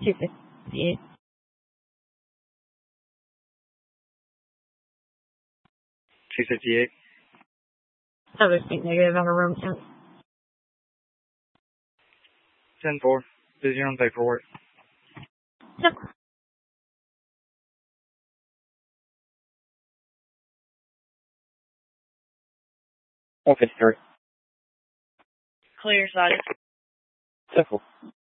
258. 258. Other speak negative, outer room temp. 10-4. Busy on paperwork. Yep. Office 3. Clear, Sergeant. Circle.